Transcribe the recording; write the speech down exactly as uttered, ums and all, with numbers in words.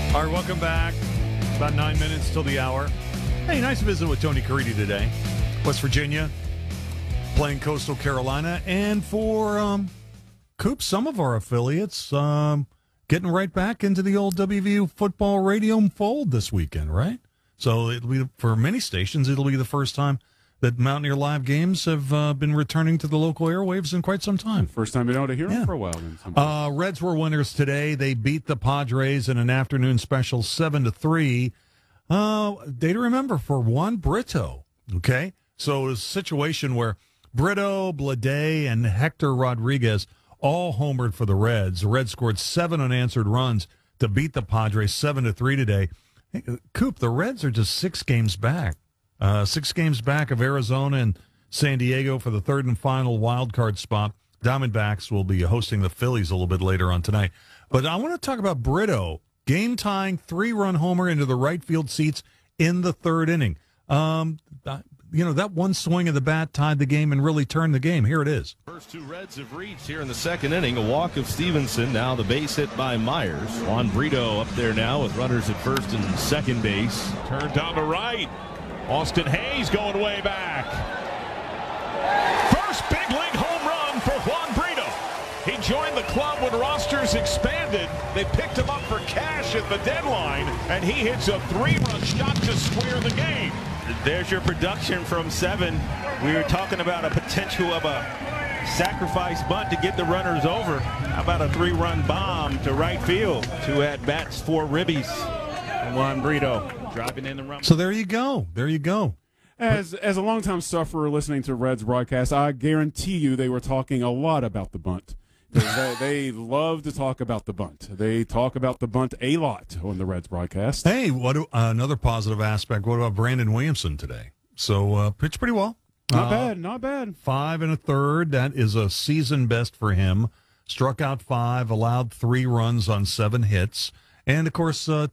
All right, welcome back. About nine minutes till the hour. Hey, nice visit with Tony Caridi today. West Virginia playing Coastal Carolina. And for um, Coop, some of our affiliates um, getting right back into the old W V U football radio fold this weekend, right? So it'll be, for many stations, it'll be the first time that Mountaineer Live games have uh, been returning to the local airwaves in quite some time. First time been able to hear them yeah. for a while. Uh, Reds were winners today. They beat the Padres in an afternoon special seven to three. Uh, day to remember for Juan Brito, okay? So it was a situation where Brito, Blade, and Hector Rodriguez all homered for the Reds. The Reds scored seven unanswered runs to beat the Padres seven to three today. Hey, Coop, the Reds are just six games back. Uh, six games back of Arizona and San Diego for the third and final wild card spot. Diamondbacks will be hosting the Phillies a little bit later on tonight. But I want to talk about Brito. Game-tying three-run homer into the right field seats in the third inning. Um, you know, that one swing of the bat tied the game and really turned the game. Here it is. First two Reds have reached here in the second inning. A walk of Stevenson. Now the base hit by Myers. Juan Brito up there now with runners at first and second base. Turned down the right. Austin Hayes going way back. First big league home run for Juan Brito. He joined the club when rosters expanded. They picked him up for cash at the deadline, and he hits a three-run shot to square the game. There's your production from seven. We were talking about a potential of a sacrifice bunt to get the runners over. How about a three-run bomb to right field? Two at-bats, four ribbies. And Juan Brito driving in the run. So there you go. There you go. As as a longtime sufferer listening to Reds broadcast, I guarantee you they were talking a lot about the bunt. they, they love to talk about the bunt. They talk about the bunt a lot on the Reds broadcast. Hey, what do, uh, another positive aspect, what about Brandon Williamson today? So uh, pitched pretty well. Not uh, bad, not bad. Five and a third. That is a season best for him. Struck out five, allowed three runs on seven hits. And, of course, uh,